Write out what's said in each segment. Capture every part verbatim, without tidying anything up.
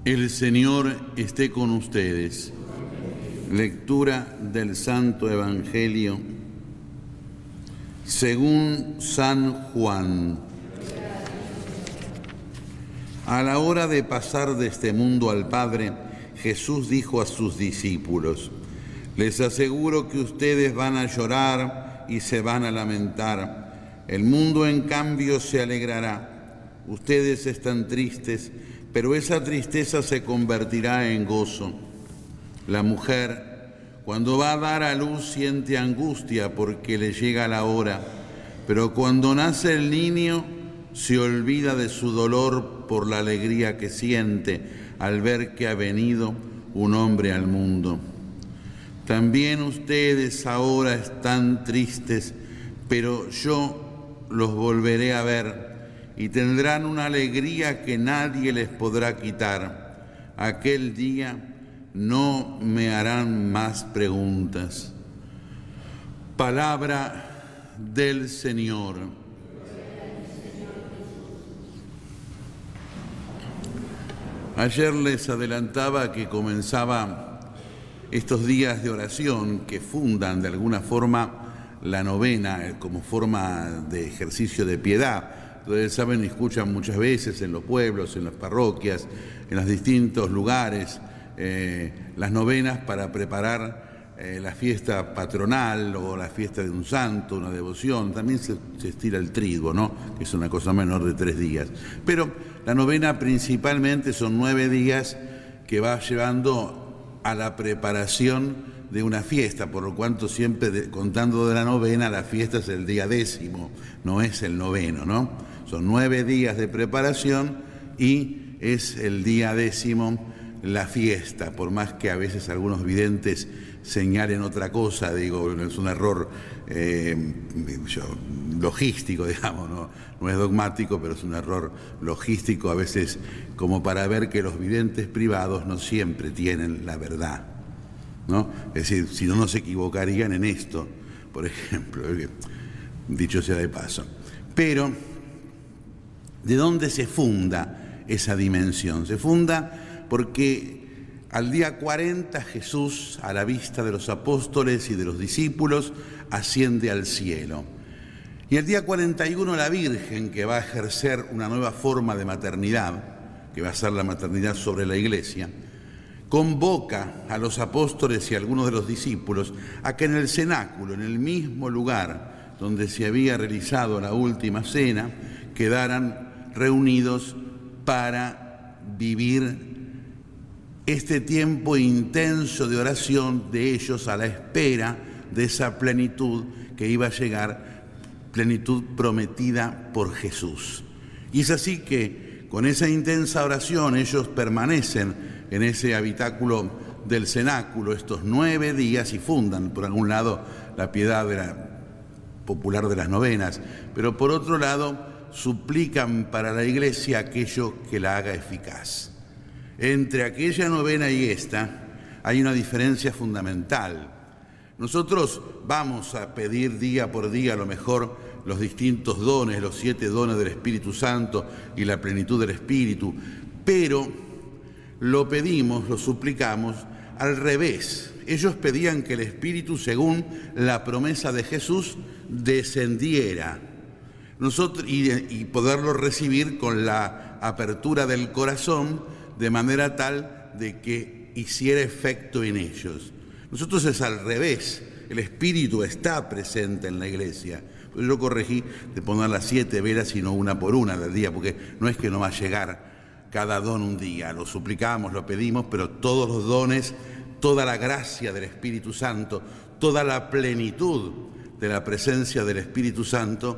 El Señor esté con ustedes. Lectura del Santo Evangelio según San Juan. A la hora de pasar de este mundo al Padre, Jesús dijo a sus discípulos: les aseguro que ustedes van a llorar y se van a lamentar. El mundo, en cambio, se alegrará. Ustedes están tristes, pero esa tristeza se convertirá en gozo. La mujer, cuando va a dar a luz, siente angustia porque le llega la hora, pero cuando nace el niño, se olvida de su dolor por la alegría que siente al ver que ha venido un hombre al mundo. También ustedes ahora están tristes, pero yo los volveré a ver y tendrán una alegría que nadie les podrá quitar. Aquel día no me harán más preguntas. Palabra del Señor. Ayer les adelantaba que comenzaba estos días de oración que fundan de alguna forma la novena como forma de ejercicio de piedad. Ustedes saben y escuchan muchas veces en los pueblos, en las parroquias, en los distintos lugares, eh, las novenas para preparar eh, la fiesta patronal o la fiesta de un santo, una devoción. También se, se estira el triduo, ¿no?, que es una cosa menor de tres días. Pero la novena principalmente son nueve días que va llevando a la preparación de una fiesta, por lo cuanto siempre de, contando de la novena, la fiesta es el día décimo, no es el noveno, ¿no? Son nueve días de preparación y es el día décimo la fiesta, por más que a veces algunos videntes señalen otra cosa. Digo, es un error eh, logístico, digamos, ¿no? No es dogmático, pero es un error logístico a veces, como para ver que los videntes privados no siempre tienen la verdad, ¿no? Es decir, si no, no se equivocarían en esto, por ejemplo, dicho sea de paso. Pero, ¿de dónde se funda esa dimensión? Se funda porque al día cuarenta Jesús, a la vista de los apóstoles y de los discípulos, asciende al cielo. Y el día cuarenta y uno la Virgen, que va a ejercer una nueva forma de maternidad, que va a ser la maternidad sobre la Iglesia, convoca a los apóstoles y a algunos de los discípulos a que en el cenáculo, en el mismo lugar donde se había realizado la última cena, quedaran reunidos para vivir este tiempo intenso de oración de ellos a la espera de esa plenitud que iba a llegar, plenitud prometida por Jesús. Y es así que con esa intensa oración ellos permanecen en ese habitáculo del cenáculo estos nueve días y fundan, por algún lado, la piedad de la, popular de las novenas, pero por otro lado suplican para la Iglesia aquello que la haga eficaz. Entre aquella novena y esta hay una diferencia fundamental. Nosotros vamos a pedir día por día a lo mejor los distintos dones, los siete dones del Espíritu Santo y la plenitud del Espíritu, pero lo pedimos, lo suplicamos al revés. Ellos pedían que el Espíritu, según la promesa de Jesús, descendiera nosotros y, y poderlo recibir con la apertura del corazón, de manera tal de que hiciera efecto en ellos. Nosotros es al revés, el Espíritu está presente en la Iglesia. Pues yo corregí de poner las siete velas y no una por una del día, porque no es que no va a llegar cada don un día, lo suplicamos, lo pedimos, pero todos los dones, toda la gracia del Espíritu Santo, toda la plenitud de la presencia del Espíritu Santo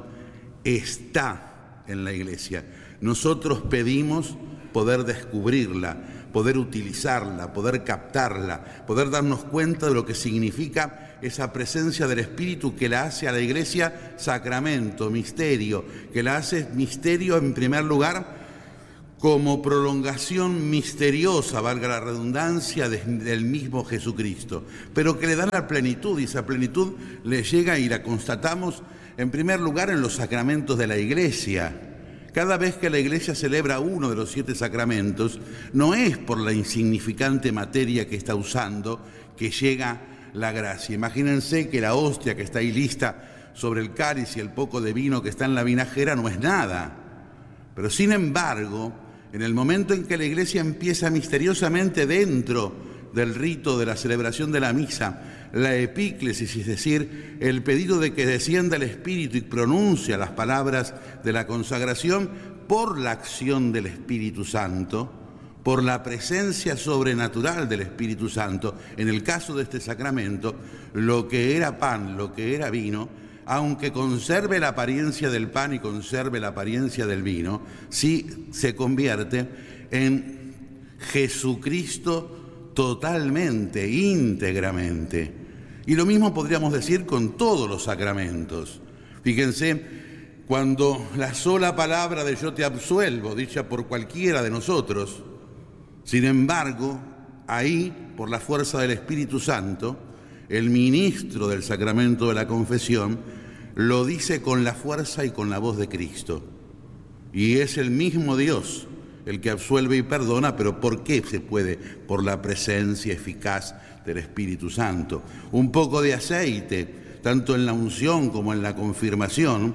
está en la Iglesia. Nosotros pedimos poder descubrirla, poder utilizarla, poder captarla, poder darnos cuenta de lo que significa esa presencia del Espíritu que la hace a la Iglesia sacramento, misterio, que la hace misterio en primer lugar como prolongación misteriosa, valga la redundancia, de, del mismo Jesucristo, pero que le da la plenitud, y esa plenitud le llega y la constatamos en primer lugar en los sacramentos de la Iglesia. Cada vez que la Iglesia celebra uno de los siete sacramentos, no es por la insignificante materia que está usando que llega la gracia. Imagínense que la hostia que está ahí lista sobre el cáliz y el poco de vino que está en la vinajera no es nada. Pero sin embargo, en el momento en que la Iglesia empieza misteriosamente dentro del rito de la celebración de la misa, la epíclesis, es decir, el pedido de que descienda el Espíritu y pronuncia las palabras de la consagración por la acción del Espíritu Santo, por la presencia sobrenatural del Espíritu Santo, en el caso de este sacramento, lo que era pan, lo que era vino, aunque conserve la apariencia del pan y conserve la apariencia del vino, sí se convierte en Jesucristo totalmente, íntegramente. Y lo mismo podríamos decir con todos los sacramentos. Fíjense, cuando la sola palabra de yo te absuelvo, dicha por cualquiera de nosotros, sin embargo, ahí, por la fuerza del Espíritu Santo, el ministro del sacramento de la confesión lo dice con la fuerza y con la voz de Cristo. Y es el mismo Dios el que absuelve y perdona, pero ¿por qué se puede? Por la presencia eficaz del Espíritu Santo. Un poco de aceite, tanto en la unción como en la confirmación,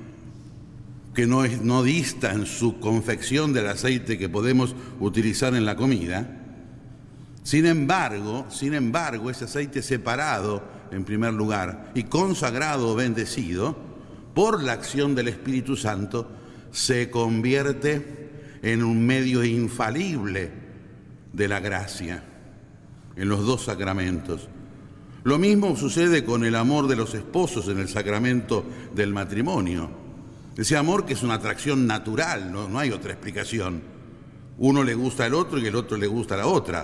que no, es, no dista en su confección del aceite que podemos utilizar en la comida. Sin embargo, sin embargo, ese aceite separado, en primer lugar, y consagrado o bendecido, por la acción del Espíritu Santo, se convierte en un medio infalible de la gracia, en los dos sacramentos. Lo mismo sucede con el amor de los esposos en el sacramento del matrimonio. Ese amor que es una atracción natural, no, no hay otra explicación. Uno le gusta al otro y el otro le gusta a la otra.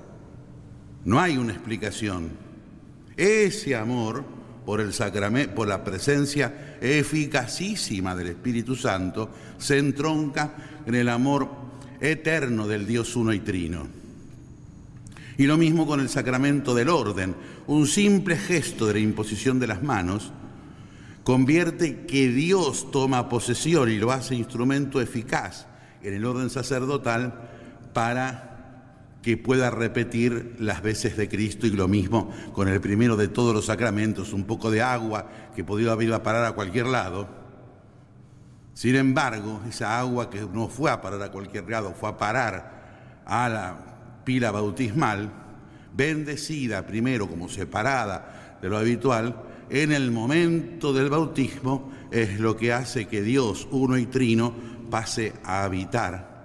No hay una explicación. Ese amor, por el sacramento, por la presencia eficacísima del Espíritu Santo, se entronca en el amor eterno del Dios uno y trino. Y lo mismo con el sacramento del orden. Un simple gesto de la imposición de las manos convierte que Dios toma posesión y lo hace instrumento eficaz en el orden sacerdotal para que pueda repetir las veces de Cristo, y lo mismo con el primero de todos los sacramentos, un poco de agua que podía haber ido a parar a cualquier lado. Sin embargo, esa agua que no fue a parar a cualquier lado, fue a parar a la pila bautismal, bendecida primero como separada de lo habitual, en el momento del bautismo es lo que hace que Dios uno y trino pase a habitar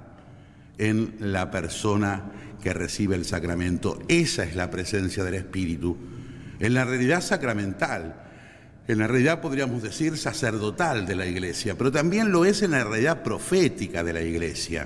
en la persona que recibe el sacramento. Esa es la presencia del Espíritu. En la realidad sacramental, en la realidad podríamos decir sacerdotal de la Iglesia, pero también lo es en la realidad profética de la Iglesia.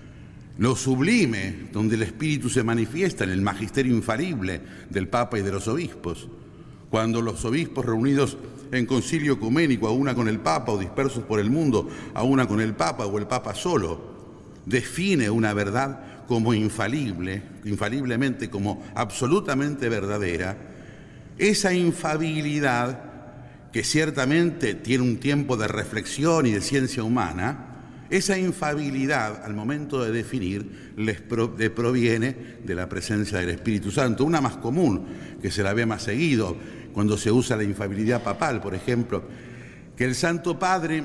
Lo sublime, donde el Espíritu se manifiesta en el magisterio infalible del Papa y de los obispos. Cuando los obispos reunidos en concilio ecuménico, a una con el Papa, o dispersos por el mundo, a una con el Papa o el Papa solo, define una verdad como infalible, infaliblemente como absolutamente verdadera. Esa infalibilidad, que ciertamente tiene un tiempo de reflexión y de ciencia humana, esa infalibilidad al momento de definir les pro, le proviene de la presencia del Espíritu Santo. Una más común, que se la ve más seguido cuando se usa la infalibilidad papal, por ejemplo, que el Santo Padre,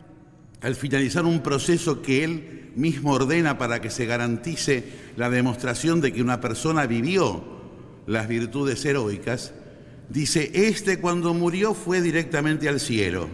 al finalizar un proceso que él mismo ordena para que se garantice la demostración de que una persona vivió las virtudes heroicas, dice: este cuando murió fue directamente al cielo.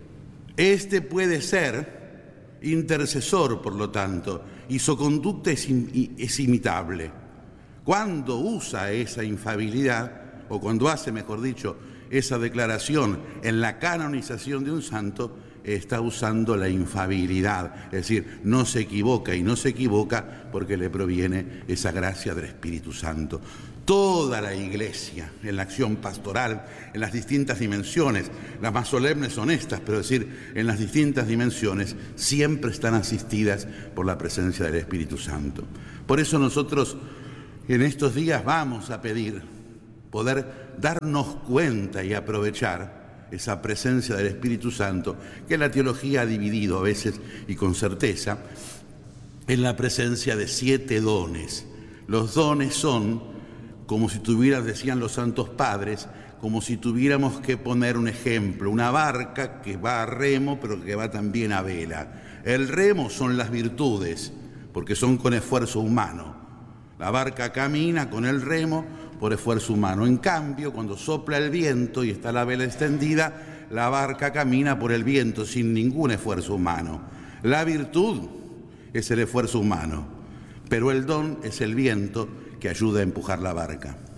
Este puede ser intercesor, por lo tanto, y su conducta es, in, es imitable. Cuando usa esa infalibilidad, o cuando hace, mejor dicho, esa declaración en la canonización de un santo, está usando la infalibilidad, es decir, no se equivoca, y no se equivoca porque le proviene esa gracia del Espíritu Santo. Toda la Iglesia, en la acción pastoral, en las distintas dimensiones, las más solemnes son estas, pero es decir, en las distintas dimensiones, siempre están asistidas por la presencia del Espíritu Santo. Por eso nosotros en estos días vamos a pedir poder darnos cuenta y aprovechar esa presencia del Espíritu Santo, que la teología ha dividido a veces y con certeza, en la presencia de siete dones. Los dones son como si tuvieras, decían los santos padres, como si tuviéramos que poner un ejemplo, una barca que va a remo, pero que va también a vela. El remo son las virtudes, porque son con esfuerzo humano. La barca camina con el remo por esfuerzo humano. En cambio, cuando sopla el viento y está la vela extendida, la barca camina por el viento sin ningún esfuerzo humano. La virtud es el esfuerzo humano, pero el don es el viento que ayuda a empujar la barca.